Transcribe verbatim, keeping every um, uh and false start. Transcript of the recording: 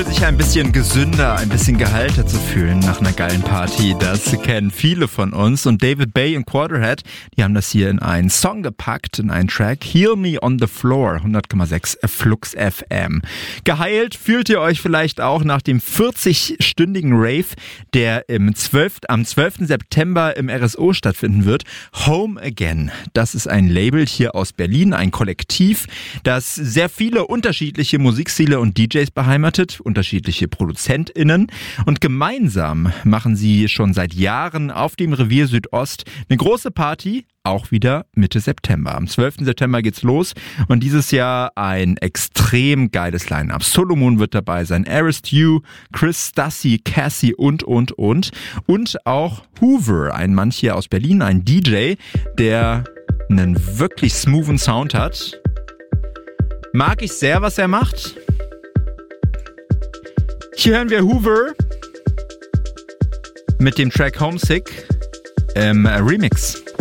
Sich ein bisschen gesünder, ein bisschen gehalter zu fühlen nach einer geilen Party, das kennen viele von uns. Und David Bay und Quarterhead, die haben das hier in einen Song gepackt, in einen Track. Heal Me on the Floor, hundert Komma sechs Flux F M. Geheilt fühlt ihr euch vielleicht auch nach dem vierzig-stündigen Rave, der im zwölften am zwölften September im R S O stattfinden wird. Home Again, das ist ein Label hier aus Berlin, ein Kollektiv, das sehr viele unterschiedliche Musikstile und D Js beheimatet, unterschiedliche ProduzentInnen, und gemeinsam machen sie schon seit Jahren auf dem Revier Südost eine große Party, auch wieder Mitte September. Am zwölften September geht's los und dieses Jahr ein extrem geiles Line-Up. Solomon wird dabei sein, Aris Tew, Chris Stassi, Cassie und, und, und. Und auch Hoover, ein Mann hier aus Berlin, ein D J, der einen wirklich smoothen Sound hat. Mag ich sehr, was er macht. Hier hören wir Hoover mit dem Track Homesick im Remix.